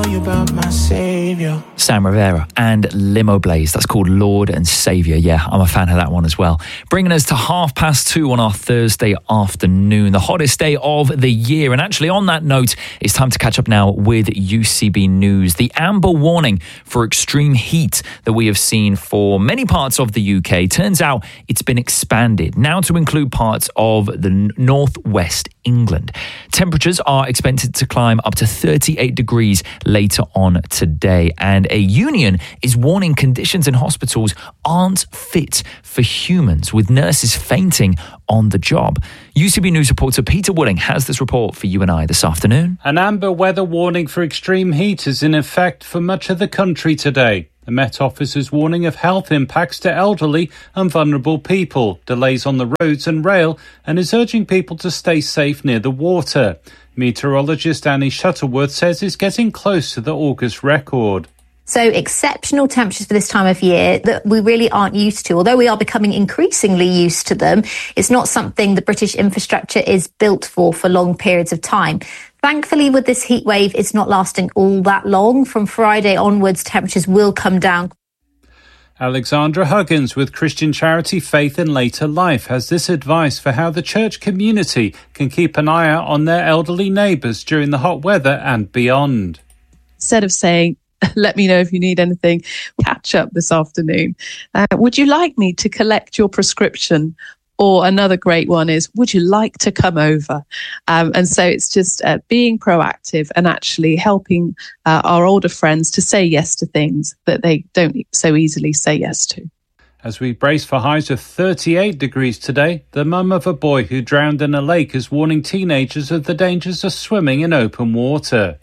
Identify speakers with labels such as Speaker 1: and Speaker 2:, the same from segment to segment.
Speaker 1: About my savior.
Speaker 2: Sam Rivera and Limo Blaze. That's called Lord and Saviour. Yeah, I'm a fan of that one as well. Bringing us to 2:30 on our Thursday afternoon, the hottest day of the year. And actually, on that note, it's time to catch up now with UCB News. The amber warning for extreme heat that we have seen for many parts of the UK, turns out it's been expanded now to include parts of the northwest England. Temperatures are expected to climb up to 38 degrees later on today, and a union is warning conditions in hospitals aren't fit for humans, with nurses fainting on the job. UCB News reporter Peter Wooding has this report for you and I this afternoon.
Speaker 3: An amber weather warning for extreme heat is in effect for much of the country today. The Met Office is warning of health impacts to elderly and vulnerable people, delays on the roads and rail, and is urging people to stay safe near the water. Meteorologist Annie Shuttleworth says it's getting close to the August record.
Speaker 4: So exceptional temperatures for this time of year that we really aren't used to. Although we are becoming increasingly used to them, it's not something the British infrastructure is built for long periods of time. Thankfully, with this heat wave, it's not lasting all that long. From Friday onwards, temperatures will come down.
Speaker 3: Alexandra Huggins with Christian charity Faith in Later Life has this advice for how the church community can keep an eye out on their elderly neighbours during the hot weather and beyond.
Speaker 5: Instead of saying, let me know if you need anything, catch up this afternoon. Would you like me to collect your prescription? Or another great one is, would you like to come over? And so it's just being proactive and actually helping our older friends to say yes to things that they don't so easily say yes to.
Speaker 3: As we brace for highs of 38 degrees today, the mum of a boy who drowned in a lake is warning teenagers of the dangers of swimming in open water.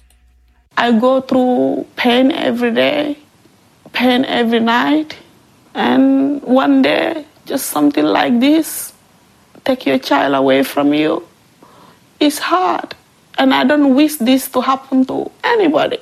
Speaker 6: I go through pain every day, pain every night, and one day, just something like this, take your child away from you. It's hard, and I don't wish this to happen to anybody.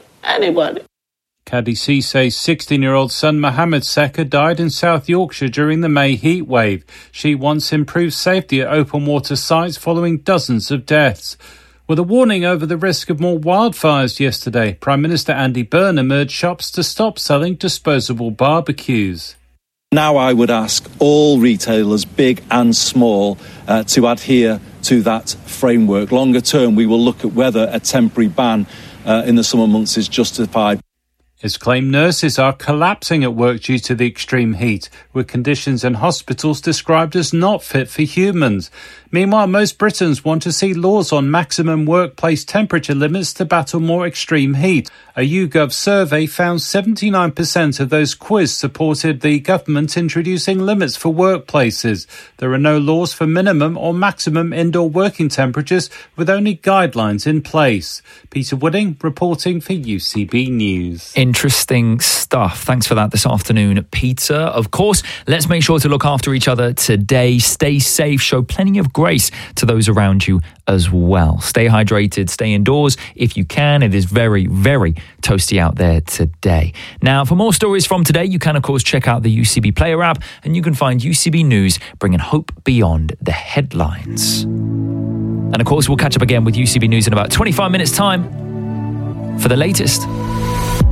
Speaker 3: Caddy Cissé's 16-year-old son Mohammed Seka died in South Yorkshire during the May heat wave. She wants improved safety at open water sites following dozens of deaths. With a warning over the risk of more wildfires yesterday, Prime Minister Andy Burnham urged shops to stop selling disposable barbecues.
Speaker 7: Now I would ask all retailers, big and small, to adhere to that framework. Longer term, we will look at whether a temporary ban in the summer months is justified.
Speaker 3: It's claimed nurses are collapsing at work due to the extreme heat, with conditions in hospitals described as not fit for humans. Meanwhile, most Britons want to see laws on maximum workplace temperature limits to battle more extreme heat. A YouGov survey found 79% of those quizzed supported the government introducing limits for workplaces. There are no laws for minimum or maximum indoor working temperatures, with only guidelines in place. Peter Wooding reporting for UCB News.
Speaker 2: Interesting stuff. Thanks for that this afternoon, Peter. Of course, let's make sure to look after each other today. Stay safe. Show plenty of grace to those around you as well. Stay hydrated. Stay indoors if you can. It is very, very toasty out there today. Now, for more stories from today, you can, of course, check out the UCB Player app, and you can find UCB News bringing hope beyond the headlines. And, of course, we'll catch up again with UCB News in about 25 minutes' time for the latest.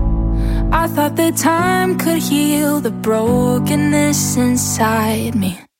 Speaker 8: I thought that time could heal the brokenness inside me.